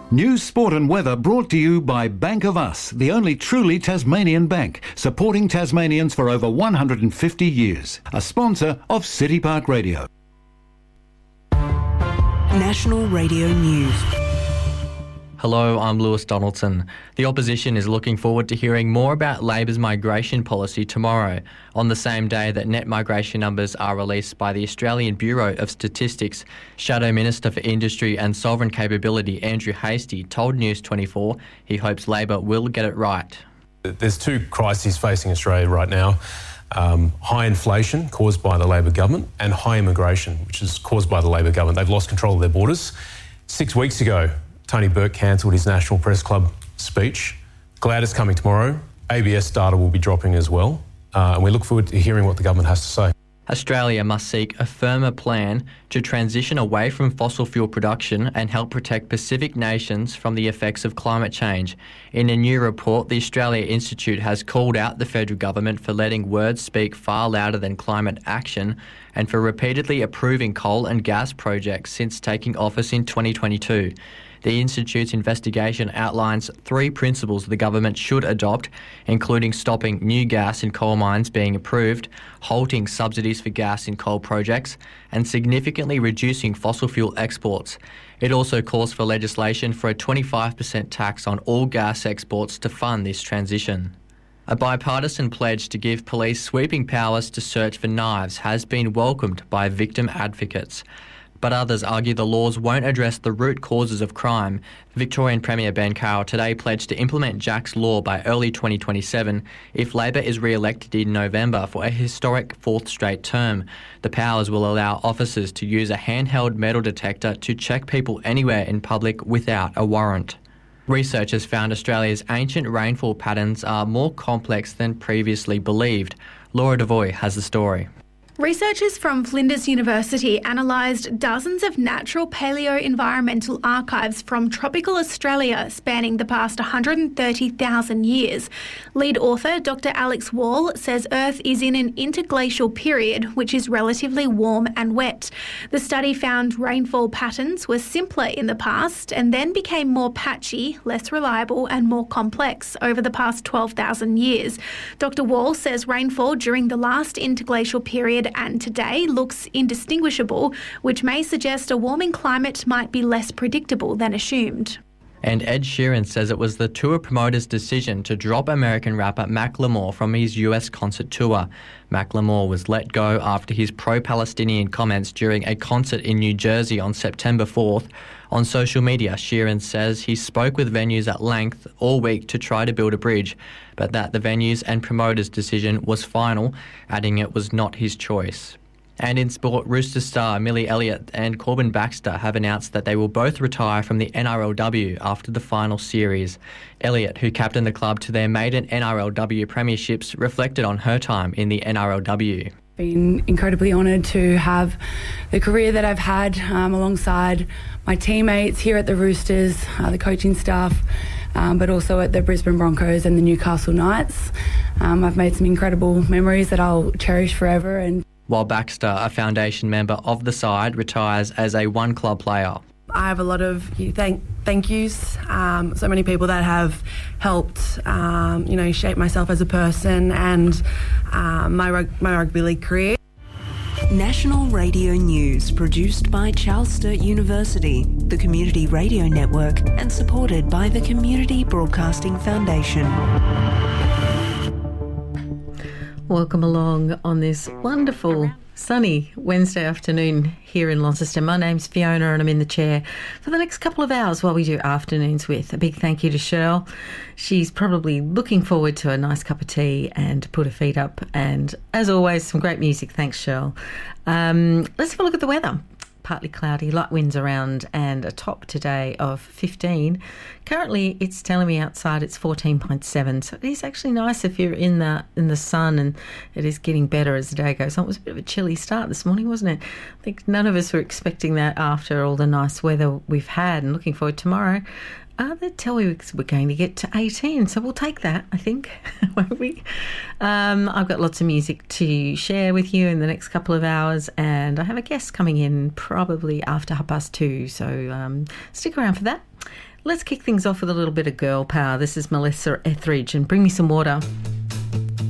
News, sport and weather brought to you by Bank of Us, the only truly Tasmanian bank, supporting Tasmanians for over 150 years. A sponsor of City Park Radio. National Radio News. Hello, I'm Lewis Donaldson. The opposition is looking forward to hearing more about Labor's migration policy tomorrow, on the same day that net migration numbers are released by the Australian Bureau of Statistics. Shadow Minister for Industry and Sovereign Capability Andrew Hastie told News 24 he hopes Labor will get it right. There's two crises facing Australia right now. High inflation caused by the Labor government and high immigration, which is caused by the Labor government. They've lost control of their borders. 6 weeks ago, Tony Burke cancelled his National Press Club speech. Glad it's coming tomorrow. ABS data will be dropping as well. And we look forward to hearing what the government has to say. Australia must seek a firmer plan to transition away from fossil fuel production and help protect Pacific nations from the effects of climate change. In a new report, the Australia Institute has called out the federal government for letting words speak far louder than climate action and for repeatedly approving coal and gas projects since taking office in 2022. The Institute's investigation outlines 3 principles the government should adopt, including stopping new gas and coal mines being approved, halting subsidies for gas and coal projects, and significantly reducing fossil fuel exports. It also calls for legislation for a 25% tax on all gas exports to fund this transition. A bipartisan pledge to give police sweeping powers to search for knives has been welcomed by victim advocates. But others argue the laws won't address the root causes of crime. Victorian Premier Ben Carroll today pledged to implement Jack's Law by early 2027 if Labor is re-elected in November for a historic 4th straight term. The powers will allow officers to use a handheld metal detector to check people anywhere in public without a warrant. Researchers found Australia's ancient rainfall patterns are more complex than previously believed. Laura Devoy has the story. Researchers from Flinders University analysed dozens of natural paleo-environmental archives from tropical Australia spanning the past 130,000 years. Lead author Dr. Alex Wall says Earth is in an interglacial period, which is relatively warm and wet. The study found rainfall patterns were simpler in the past and then became more patchy, less reliable and more complex over the past 12,000 years. Dr. Wall says rainfall during the last interglacial period and today looks indistinguishable, which may suggest a warming climate might be less predictable than assumed. And Ed Sheeran says it was the tour promoter's decision to drop American rapper Macklemore from his US concert tour. Macklemore was let go after his pro-Palestinian comments during a concert in New Jersey on September 4th. On social media, Sheeran says he spoke with venues at length all week to try to build a bridge, but that the venues and promoters' decision was final, adding it was not his choice. And in sport, Roosters star Millie Elliott and Corbin Baxter have announced that they will both retire from the NRLW after the final series. Elliott, who captained the club to their maiden NRLW premierships, reflected on her time in the NRLW. Been incredibly honoured to have the career that I've had alongside my teammates here at the Roosters, the coaching staff, but also at the Brisbane Broncos and the Newcastle Knights. I've made some incredible memories that I'll cherish forever. And while Baxter, a foundation member of the side, retires as a one-club player. I have a lot of thank yous. So many people that have helped, shape myself as a person and my rugby league career. National Radio News, produced by Charles Sturt University, the Community Radio Network, and supported by the Community Broadcasting Foundation. Welcome along on this wonderful sunny Wednesday afternoon here in Launceston. My name's Fiona and I'm in the chair for the next couple of hours while we do afternoons with. A big thank you to Cheryl. She's probably looking forward to a nice cup of tea and to put her feet up. And as always, some great music. Thanks, Cheryl. Let's have a look at the weather. Partly cloudy, light winds around and a top today of 15. Currently, it's telling me outside it's 14.7, so it is actually nice if you're in the sun, and it is getting better as the day goes on. It was a bit of a chilly start this morning, wasn't it? I think none of us were expecting that after all the nice weather we've had, and looking forward to tomorrow. They tell me we're going to get to 18, so we'll take that, I think, won't we? I've got lots of music to share with you in the next couple of hours, and I have a guest coming in probably after 2:30, so stick around for that. Let's kick things off with a little bit of girl power. This is Melissa Etheridge and Bring Me Some Water.